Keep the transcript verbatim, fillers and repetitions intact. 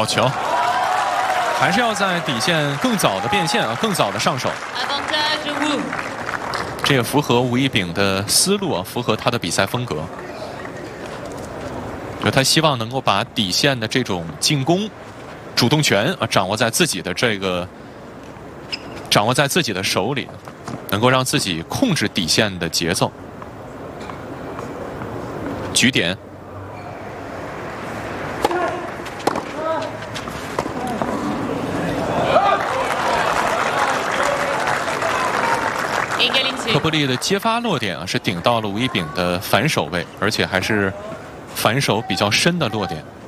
好球，还是要在底线更早的变现啊，更早的上手。这也符合吴一丙的思路啊，符合他的比赛风格。就他希望能够把底线的这种进攻主动权啊掌握在自己的这个掌握在自己的手里，能够让自己控制底线的节奏。局点。 科布利的接发落点啊，是顶到了吴一丙的反手位，而且还是反手比较深的落点。